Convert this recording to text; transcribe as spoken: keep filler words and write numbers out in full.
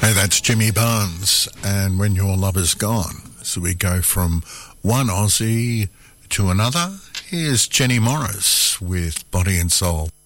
Hey, that's Jimmy Barnes, and When Your Love Is Gone. So we go from one Aussie to another. Here's Jenny Morris with Body and Soul.